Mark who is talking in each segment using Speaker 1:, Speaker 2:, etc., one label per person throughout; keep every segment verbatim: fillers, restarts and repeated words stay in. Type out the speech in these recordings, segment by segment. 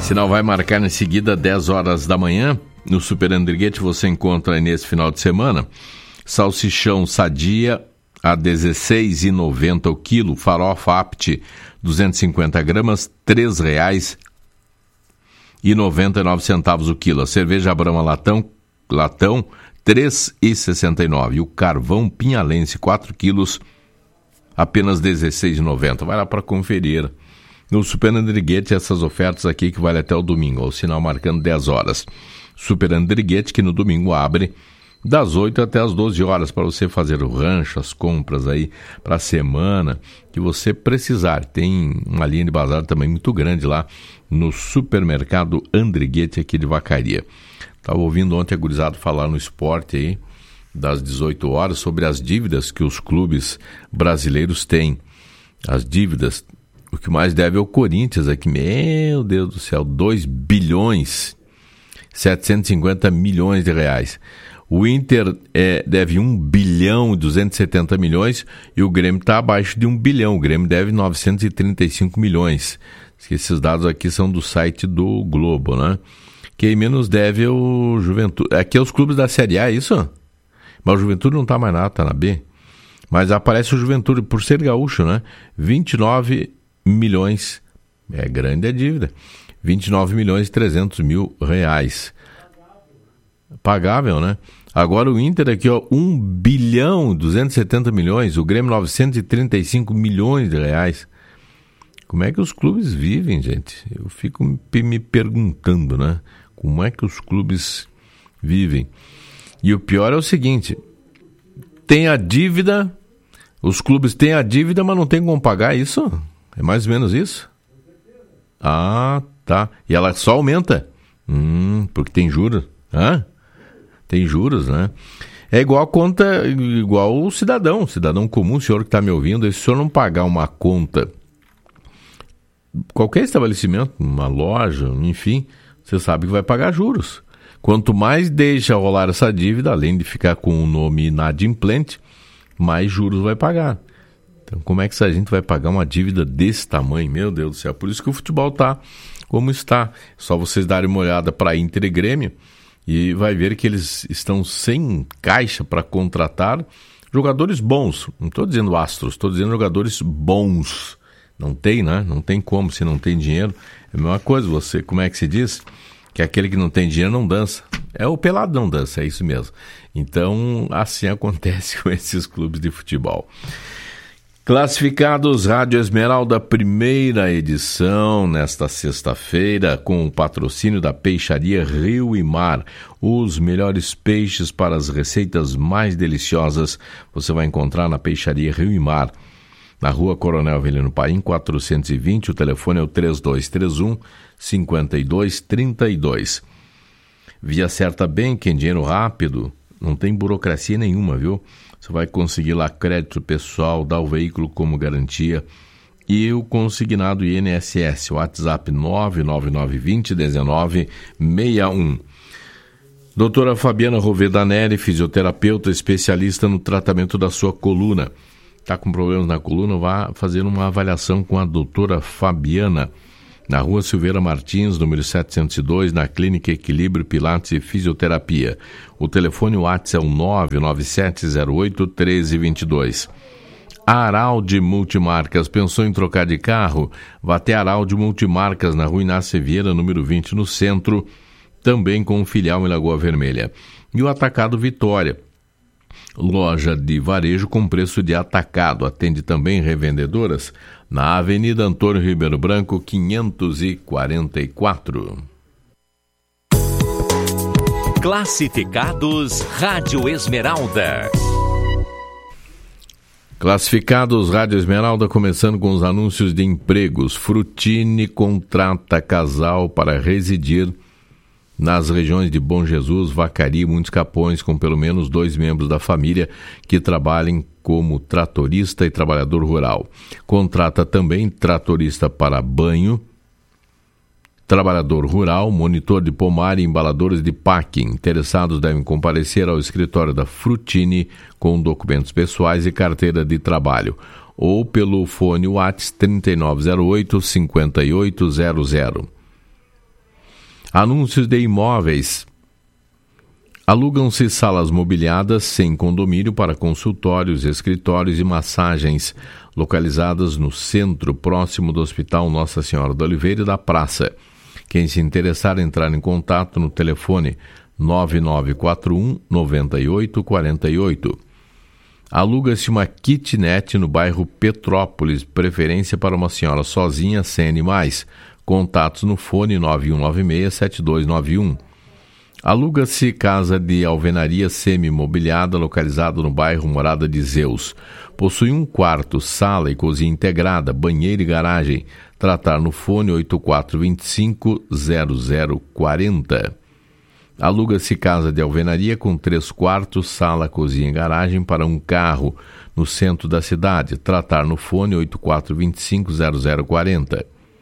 Speaker 1: Sinal vai marcar em seguida dez horas da manhã. No Super Andriguete você encontra nesse final de semana salsichão Sadia a dezesseis reais e noventa centavos o quilo, farofa Apt duzentos e cinquenta gramas, três reais e noventa e nove centavos o quilo. A cerveja Brahma Latão, latão três reais e sessenta e nove centavos. E o carvão Pinhalense, quatro quilos, apenas dezesseis reais e noventa centavos. Vai lá para conferir. No Super Andriguete, essas ofertas aqui que vale até o domingo. O sinal marcando dez horas. Super Andriguete, que no domingo abre das oito até as doze horas para você fazer o rancho, as compras aí para a semana que você precisar. Tem uma linha de bazar também muito grande lá no Supermercado Andriguete aqui de Vacaria. Estava ouvindo ontem a gurizada falar no esporte aí, das dezoito horas, sobre as dívidas que os clubes brasileiros têm. As dívidas, o que mais deve é o Corinthians aqui, meu Deus do céu, dois bilhões, setecentos e cinquenta milhões de reais. O Inter é, deve um bilhão e duzentos e setenta milhões e o Grêmio está abaixo de um bilhão. O Grêmio deve novecentos e trinta e cinco milhões. Esses dados aqui são do site do Globo, né? Quem menos deve é o Juventude. Aqui é os clubes da Série A, é isso? Mas o Juventude não está mais nada, está na B. Mas aparece o Juventude, por ser gaúcho, né? vinte e nove milhões. É grande a dívida. vinte e nove milhões e trezentos mil reais. Pagável, né? Agora o Inter aqui, ó, um bilhão e duzentos e setenta milhões, o Grêmio novecentos e trinta e cinco milhões de reais. Como é que os clubes vivem, gente? Eu fico me perguntando, né? Como é que os clubes vivem? E o pior é o seguinte, tem a dívida, os clubes têm a dívida, mas não tem como pagar isso? É mais ou menos isso? Ah, tá. E ela só aumenta? Hum, porque tem juros. Hã? Tem juros, né? É igual a conta, igual o cidadão, o cidadão comum, o senhor que está me ouvindo, se o senhor não pagar uma conta, qualquer estabelecimento, uma loja, enfim, você sabe que vai pagar juros. Quanto mais deixa rolar essa dívida, além de ficar com o nome inadimplente, mais juros vai pagar. Então, como é que a gente vai pagar uma dívida desse tamanho? Meu Deus do céu. Por isso que o futebol está como está. Só vocês darem uma olhada para Inter e Grêmio e vai ver que eles estão sem caixa para contratar jogadores bons. Não estou dizendo astros, estou dizendo jogadores bons. Não tem, né? Não tem como, se não tem dinheiro. É a mesma coisa, você, como é que se diz? Que aquele que não tem dinheiro não dança. É o pelado não dança, é isso mesmo. Então, assim acontece com esses clubes de futebol. Classificados Rádio Esmeralda, primeira edição, nesta sexta-feira, com o patrocínio da Peixaria Rio e Mar. Os melhores peixes para as receitas mais deliciosas você vai encontrar na Peixaria Rio e Mar. Na rua Coronel Avelino Paim, quatrocentos e vinte, o telefone é o três dois três um, cinco dois três dois. Via Certa Bem, que em dinheiro rápido, não tem burocracia nenhuma, viu? Você vai conseguir lá crédito pessoal, dar o veículo como garantia e o consignado I N S S, WhatsApp nove nove nove dois zero um nove seis um. Doutora Fabiana Rovedanelli, fisioterapeuta, especialista no tratamento da sua coluna. Está com problemas na coluna? Vá fazer uma avaliação com a doutora Fabiana, na rua Silveira Martins, número setecentos e dois, na Clínica Equilíbrio Pilates e Fisioterapia. O telefone WhatsApp é o nove nove sete zero oito um três dois dois. Araldi Multimarcas, pensou em trocar de carro? Vá até Araldi Multimarcas, na rua Inácio Vieira, número vinte, no centro, também com filial em Lagoa Vermelha. E o Atacado Vitória, loja de varejo com preço de atacado, atende também revendedoras, na Avenida Antônio Ribeiro Branco, quinhentos e quarenta e quatro.
Speaker 2: Classificados Rádio Esmeralda.
Speaker 1: Classificados Rádio Esmeralda, começando com os anúncios de empregos. Frutini contrata casal para residir nas regiões de Bom Jesus, Vacaria e Muitos Capões, com pelo menos dois membros da família que trabalhem como tratorista e trabalhador rural. Contrata também tratorista para banho, trabalhador rural, monitor de pomar e embaladores de packing. Interessados devem comparecer ao escritório da Frutini com documentos pessoais e carteira de trabalho, ou pelo fone WhatsApp trinta e nove zero oito, cinquenta e oito zero zero. Anúncios de imóveis. Alugam-se salas mobiliadas sem condomínio para consultórios, escritórios e massagens, localizadas no centro, próximo do Hospital Nossa Senhora do Oliveira e da Praça. Quem se interessar, entrar em contato no telefone nove nove quatro um, nove oito quatro oito. Aluga-se uma kitnet no bairro Petrópolis, preferência para uma senhora sozinha, sem animais. Contatos no fone nove um nove seis, sete dois nove um. Aluga-se casa de alvenaria semi-mobiliada localizada no bairro Morada de Zeus. Possui um quarto, sala e cozinha integrada, banheiro e garagem. Tratar no fone oito quatro dois cinco, zero zero quatro zero. Aluga-se casa de alvenaria com três quartos, sala, cozinha e garagem para um carro no centro da cidade. Tratar no fone oito quatro dois cinco, zero zero quatro zero.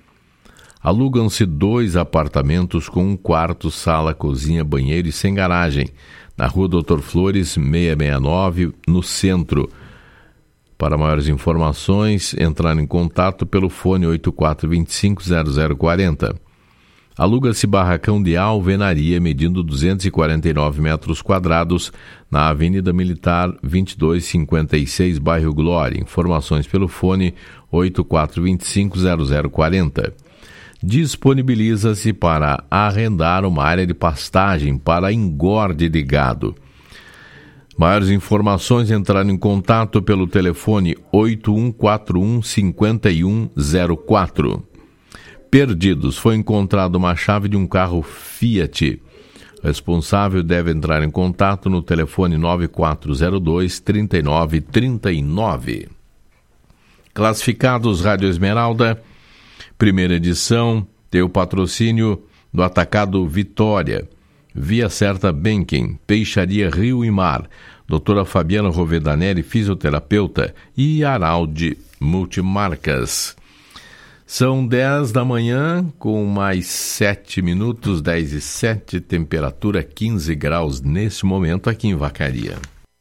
Speaker 1: Alugam-se dois apartamentos com um quarto, sala, cozinha, banheiro e sem garagem, na rua Doutor Flores, seiscentos e sessenta e nove, no centro. Para maiores informações, entrar em contato pelo fone oito quatro dois cinco, zero zero quatro zero. Aluga-se barracão de alvenaria medindo duzentos e quarenta e nove metros quadrados na Avenida Militar vinte e dois cinquenta e seis, bairro Glória. Informações pelo fone oito quatro dois cinco, zero zero quatro zero. Disponibiliza-se para arrendar uma área de pastagem para engorde de gado. Maiores informações, entrar em contato pelo telefone oito um quatro um, cinco um zero quatro. Perdidos. Foi encontrada uma chave de um carro Fiat. O responsável deve entrar em contato no telefone nove quatro zero dois, três nove três nove. Classificados Rádio Esmeralda, primeira edição, tem o patrocínio do Atacado Vitória, Via Certa Banking, Peixaria Rio e Mar, doutora Fabiana Rovedanelli, fisioterapeuta, e Araldi Multimarcas. São dez da manhã, com mais sete minutos, dez e sete, temperatura quinze graus nesse momento aqui em Vacaria.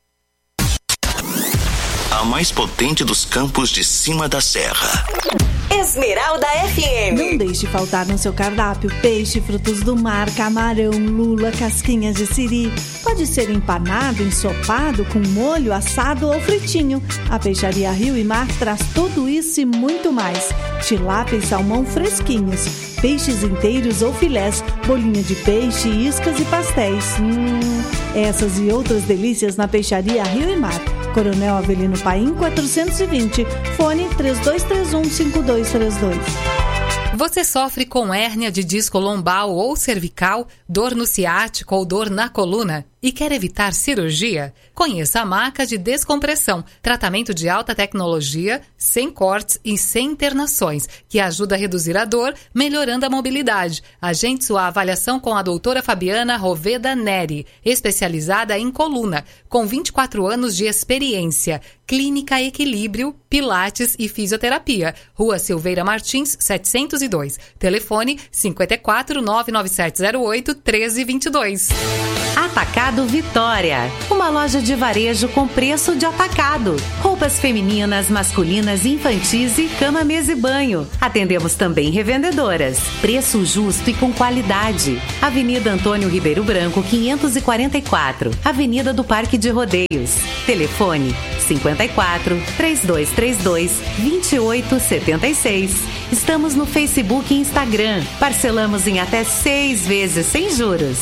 Speaker 3: A mais potente dos campos de cima da serra.
Speaker 4: Esmeralda F M.
Speaker 5: Não deixe faltar no seu cardápio peixe, frutos do mar, camarão, lula, casquinhas de siri. Pode ser empanado, ensopado, com molho, assado ou fritinho. A Peixaria Rio e Mar traz tudo isso e muito mais. Tilápia e salmão fresquinhos, peixes inteiros ou filés, bolinha de peixe, iscas e pastéis. Hum, essas e outras delícias na Peixaria Rio e Mar. Coronel Avelino Paim, quatrocentos e vinte, fone três dois três um, cinco dois três dois.
Speaker 6: Você sofre com hérnia de disco lombar ou cervical, dor no ciático ou dor na coluna e quer evitar cirurgia? Conheça a Maca de Descompressão, tratamento de alta tecnologia, sem cortes e sem internações, que ajuda a reduzir a dor, melhorando a mobilidade. Agende sua avaliação com a doutora Fabiana Roveda Neri, especializada em coluna, com vinte e quatro anos de experiência. Clínica Equilíbrio, Pilates e Fisioterapia. Rua Silveira Martins, setecentos e dois. Telefone cinco quatro, nove nove sete zero oito, um três dois dois.
Speaker 4: Atacado Vitória, uma loja de varejo com preço de atacado. Roupas femininas, masculinas, infantis e cama, mesa e banho. Atendemos também revendedoras. Preço justo e com qualidade. Avenida Antônio Ribeiro Branco, quinhentos e quarenta e quatro. Avenida do Parque de Rodeios. Telefone cinco quatro, três dois três dois, dois oito sete seis. Estamos no Facebook e Instagram. Parcelamos em até seis vezes sem juros.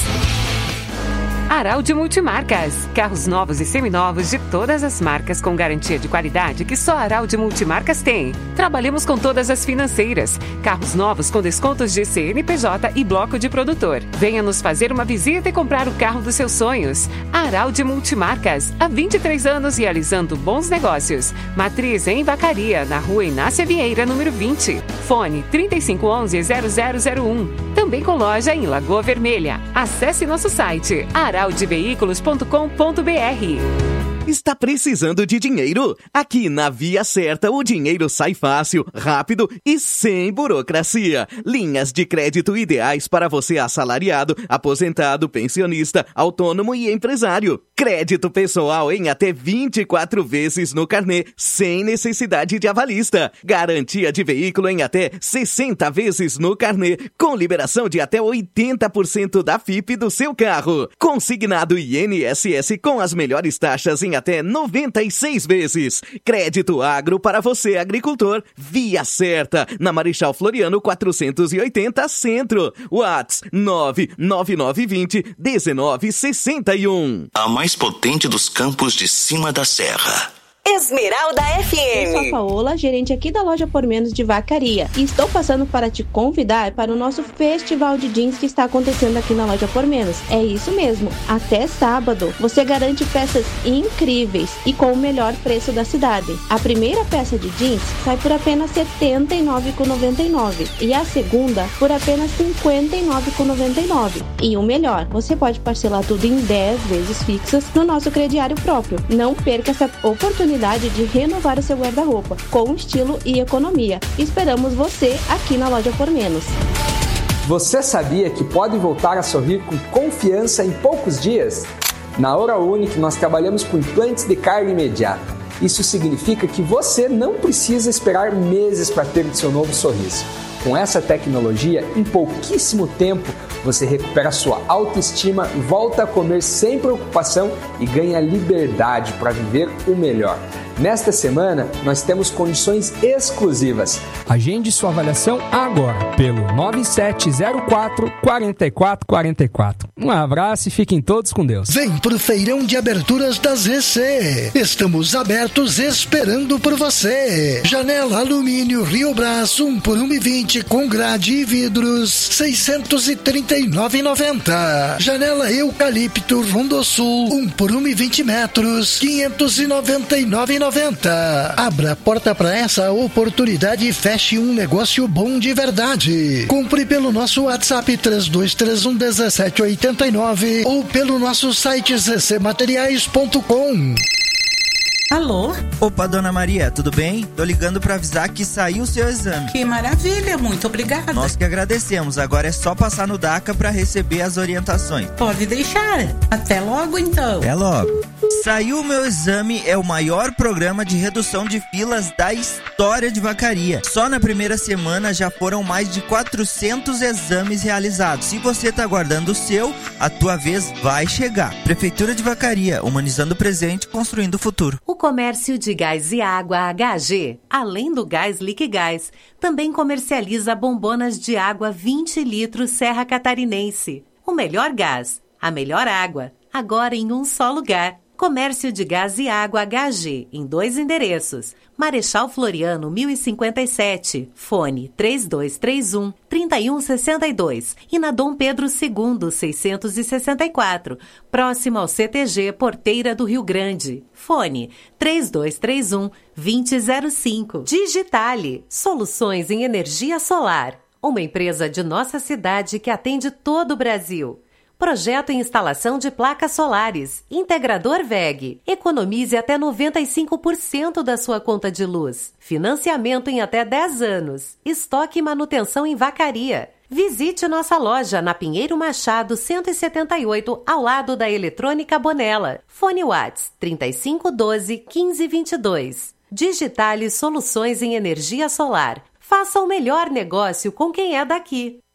Speaker 7: Araldi Multimarcas. Carros novos e seminovos de todas as marcas com garantia de qualidade que só a Araldi Multimarcas tem. Trabalhamos com todas as financeiras. Carros novos com descontos de C N P J e bloco de produtor. Venha nos fazer uma visita e comprar o carro dos seus sonhos. Araldi Multimarcas. Há vinte e três anos realizando bons negócios. Matriz em Vacaria, na rua Inácia Vieira, número vinte. Fone trinta e cinco onze, zero zero zero um. Também com loja em Lagoa Vermelha. Acesse nosso site araldi veículos ponto com ponto br.
Speaker 8: Está precisando de dinheiro? Aqui na Via Certa o dinheiro sai fácil, rápido e sem burocracia. Linhas de crédito ideais para você assalariado, aposentado, pensionista, autônomo e empresário. Crédito pessoal em até vinte e quatro vezes no carnê, sem necessidade de avalista. Garantia de veículo em até sessenta vezes no carnê, com liberação de até oitenta por cento da F I P do seu carro. Consignado I N S S com as melhores taxas em até noventa e seis vezes. Crédito agro para você, agricultor. Via Certa, na Marechal Floriano quatrocentos e oitenta Centro. WhatsApp nove nove nove dois zero um nove seis um.
Speaker 3: A mais potente dos campos de cima da serra.
Speaker 9: Esmeralda F M.
Speaker 10: Eu sou a Paola, gerente aqui da Loja Por Menos de Vacaria, e estou passando para te convidar para o nosso festival de jeans que está acontecendo aqui na Loja Por Menos. É isso mesmo, até sábado você garante peças incríveis e com o melhor preço da cidade. A primeira peça de jeans sai por apenas setenta e nove reais e noventa e nove centavos e a segunda por apenas cinquenta e nove reais e noventa e nove centavos. E o melhor, você pode parcelar tudo em dez vezes fixas no nosso crediário próprio. Não perca essa oportunidade de renovar o seu guarda-roupa com estilo e economia. Esperamos você aqui na Loja Por Menos.
Speaker 11: Você sabia que pode voltar a sorrir com confiança em poucos dias? Na Oral Unique nós trabalhamos com implantes de carga imediata. Isso significa que você não precisa esperar meses para ter o seu novo sorriso. Com essa tecnologia, em pouquíssimo tempo, você recupera sua autoestima, volta a comer sem preocupação e ganha liberdade para viver o melhor. Nesta semana, nós temos condições exclusivas.
Speaker 12: Agende sua avaliação agora pelo nove sete zero quatro, quatro quatro quatro quatro. Um abraço e fiquem todos com Deus.
Speaker 13: Vem pro feirão de aberturas da Z C. Estamos abertos esperando por você. Janela alumínio Rio Brás um por um e vinte com grade e vidros seiscentos e trinta e nove reais e noventa centavos. Janela eucalipto Rondosul um por um e vinte metros quinhentos e noventa e nove reais e noventa centavos. Abra a porta para essa oportunidade e feche um negócio bom de verdade. Compre pelo nosso WhatsApp três dois três um um sete oito nove ou pelo nosso site z c materiais ponto com.
Speaker 14: Alô? Opa, dona Maria, tudo bem? Tô ligando pra avisar que saiu o seu exame.
Speaker 15: Que maravilha, muito obrigada.
Speaker 14: Nós que agradecemos, agora é só passar no DACA pra receber as orientações.
Speaker 15: Pode deixar, até logo então.
Speaker 14: Até logo. Saiu o meu exame, é o maior programa de redução de filas da história de Vacaria. Só na primeira semana já foram mais de quatrocentos exames realizados. Se você tá aguardando o seu, a tua vez vai chegar. Prefeitura de Vacaria, humanizando o presente, construindo o futuro.
Speaker 4: O comércio de gás e água H G, além do gás Liquigás, também comercializa bombonas de água vinte litros Serra Catarinense. O melhor gás, a melhor água, agora em um só lugar. Comércio de Gás e Água H G, em dois endereços. Marechal Floriano, mil e cinquenta e sete, fone três dois três um, três um seis dois. E na Dom Pedro segundo, seiscentos e sessenta e quatro, próximo ao C T G Porteira do Rio Grande. Fone três dois três um, dois zero zero cinco. Digitale, soluções em energia solar. Uma empresa de nossa cidade que atende todo o Brasil. Projeto e instalação de placas solares. Integrador V E G. Economize até noventa e cinco por cento da sua conta de luz. Financiamento em até dez anos. Estoque e manutenção em Vacaria. Visite nossa loja na Pinheiro Machado cento e setenta e oito, ao lado da Eletrônica Bonella. Fone Whats trinta e cinco doze, quinze vinte e dois. Digitale Soluções em Energia Solar. Faça o melhor negócio com quem é daqui.